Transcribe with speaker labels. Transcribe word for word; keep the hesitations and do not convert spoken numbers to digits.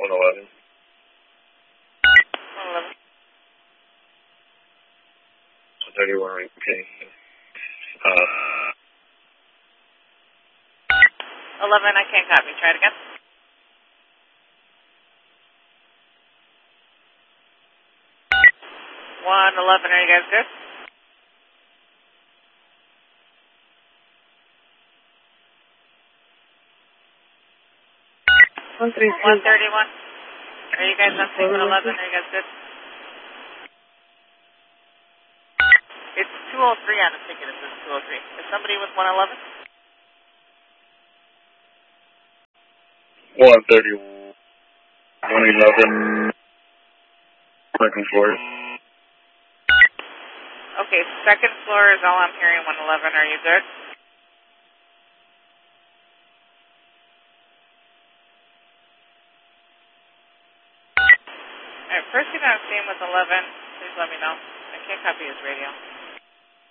Speaker 1: one eleven.
Speaker 2: one eleven.
Speaker 1: one thirty-one, okay. Uh,
Speaker 2: eleven, I can't copy. Try it again. one eleven, are you guys good?
Speaker 3: one thirty-two.
Speaker 2: one thirty-one. Are you guys on sync with eleven? Are you guys good? It's two oh three on the ticket. It says two oh three. Is somebody with one eleven?
Speaker 1: one thirty, one eleven, second floor.
Speaker 2: Okay, second floor is all I'm hearing, one eleven. Are you good? All right, person I'm seeing with eleven, please let me know. I can't copy his radio.